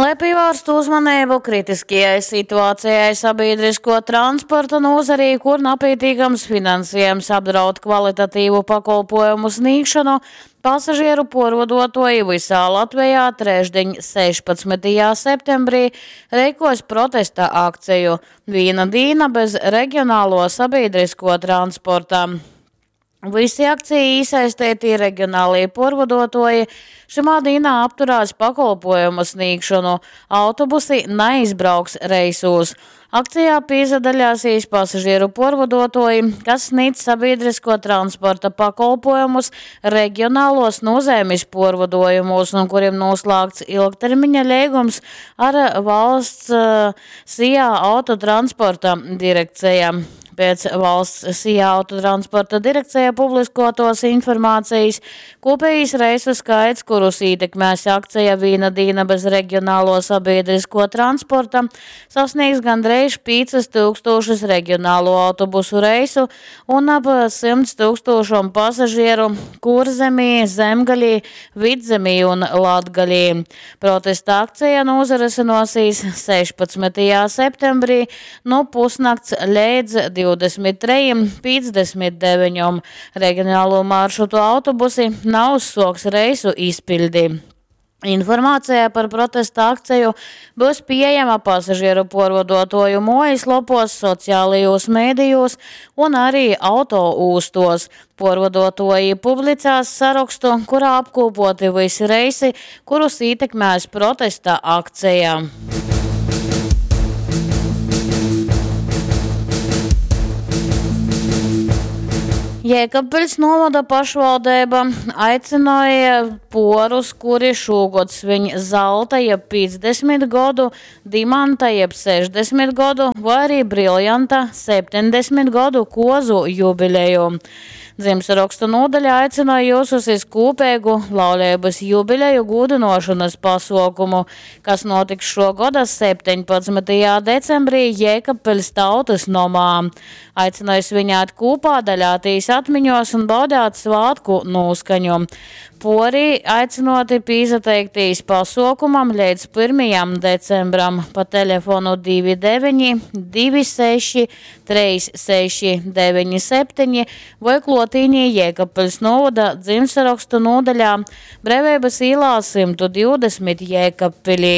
Lai pievērstu uzmanību kritiskajai situācijai sabiedrisko transporta nozarī, kur napītīgams finansējums apdraud kvalitatīvu pakalpojumu sniegšanu, pasažieru porvadotoji visā Latvijā trešdiņ 16. septembrī rīkos protesta akciju "Viena dīna bez reģionālo sabiedrisko transporta". Visi akcija iesaistīti reģionālie porvadotoji šimā dienā apturās pakalpojumu sniegšanu, autobusi neizbrauks reisos. Akcijā piedalīsies pasažieru porvadotoji, kas sniedz sabiedrisko transporta pakalpojumus reģionālos nozīmes porvadojumos un kuriem noslēgts ilgtermiņa līgums ar valsts SIA autotransporta direkcija. Pēc valsts SIA autotransporta direkcija publiskotos informācijas kopējais reisu skaits, kurus ietekmēs akcija "Viena dīna bez reģionālo sabiedrisko transporta", sasniegs gandrīz 5000 reģionālo autobusu reisu un ap 100 000 pasažieru Kurzemī, Zemgaļī, Vidzemī un Latgaļī. Protesta akcija norisinosies 16. septembrī no pusnakts līdz 23:59. Reģionālo maršrutu autobusi nav uzsoks reisu izpildi. Informācija par protesta akciju būs pieejama pasažieru porvadotoju mājaslapos, sociālajos mēdījos un arī autoūstos. Porvadotoji publicēs sarakstu, kurā apkopoti visi reisi, kurus ietekmēs protesta akcija. Jēkabpeļs novada pašvaldība aicināja porus, kuri šogad sviņ zelta jeb 50 gadu, dimanta jeb 60 gadu vai arī briljanta 70 gadu kozu jubileju. Dzimšanas nodaļa aicināja jūs uz kopīgu laulības jubileju gūdinošanas pasaukumu, kas notiks šogad 17. decembrī Jēkabpeļs tautas nomā. Aicināja svinēt kopā, daļāties atmiņos un baudīt svātku noskaņu. Pori aicinoti piesateikties pasaukumam līdz 1. decembram pa telefonu 29 26 36 97 vai klotīņī Jēkabpeļs novada dzimšanas nodaļā Brīvības ielā 120 Jēkabpilī.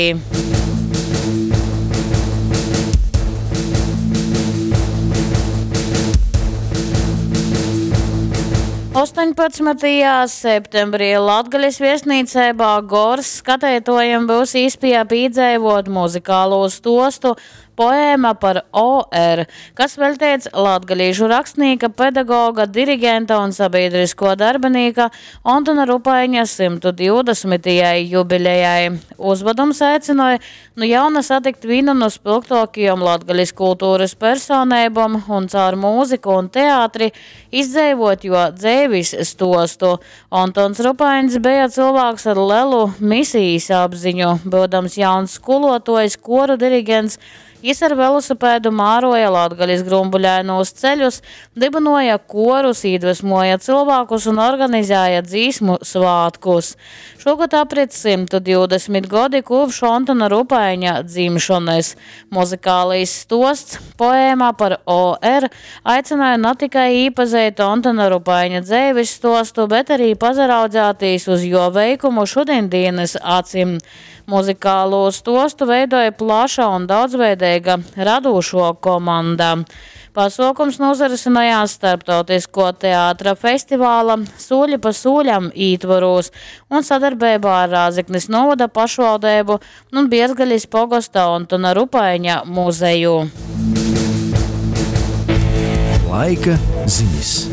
18. septembrī Latgaļas viesnīcībā Gors skatītājiem būs iespēja piedzīvot muzikālo stostu poēma par OR, kas veltīts latgalīšu rakstnieka, pedagoga, dirigenta un sabiedrisko darbinīka Antona Rupaiņa 120. jubilejai. Uzvadums aicināja no jauna satikt vienu no spilgtākajām latgaļas kultūras personībām un caur mūziku un teātri izdzīvot jo dzīves stostu. Antons Rupaiņs bija cilvēks ar lielu misijas apziņu, būdams jauns skolotājs, koru dirigents. Viņš ar velosipēdu māroja Latgaļas grumbuļainos ceļus, dibinoja korus, iedvesmoja cilvēkus un organizēja dzīsmu svātkus. Šogad aprit 120 gadi kopš Antona Rupaiņa dzimšanas. Muzikālais stosts poēma par OR aicināja ne tikai iepazīt Antona Rupaiņa dzīves stostu, bet arī pazaraudzēties uz jo veikumu šodienas acīm. Muzikālo stostu veidoja plaša un daudzveidīga radošo komanda. Pasaukums norisinājās starptautisko teātra festivāla Soļi pa soļam ietvaros un sadarbībā ar Rāzeknes novada pašvaldību un Biezgaļas pogasta Antona Rupaiņa muzeju. Laika ziņas.